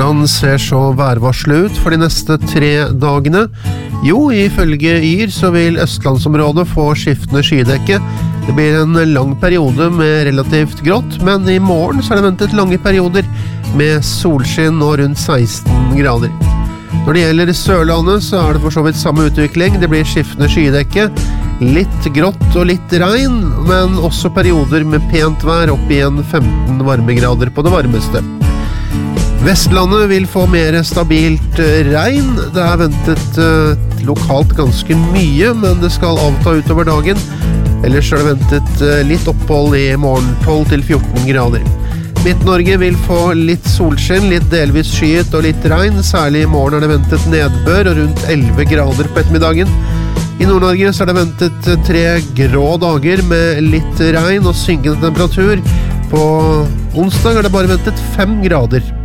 Hvordan ser så værvarselet ut for de neste 3 dagene? Jo, ifølge YR så vil østlandsområdet få skiftende skydekke. Det blir en lang periode med relativt grått, men i morgen så er det ventet lange perioder med solskinn og rundt 16 grader. Når det gjelder Sørlandet så er det for så vidt samme utvikling. Det blir skiftende skydekke, litt grått og litt regn, men også perioder med pent vær opp igjen 15 varmegrader på det varmeste. Vestlandet vil få mer stabilt regn. Det er ventet lokalt ganske mye, men det skal avta utover dagen. Ellers er det ventet litt opphold i morgen, 12 til 14 grader. Midt-Norge vil få litt solskinn, litt delvis skyet og litt regn. Særlig i morgen er det ventet nedbør og rundt 11 grader på ettermiddagen. I Nord-Norge så er det ventet 3 grå dager med litt regn og synkende temperatur. På onsdag er det bare ventet 5 grader.